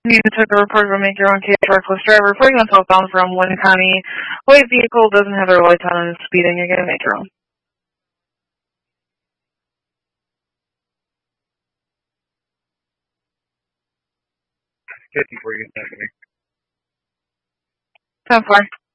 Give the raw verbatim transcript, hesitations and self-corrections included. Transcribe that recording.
You took a report of a make your own case reckless driver reporting on southbound from Lynn County. White vehicle doesn't have their lights on and is speeding. You're going to make your own. fifty for you, Stephanie. ten four.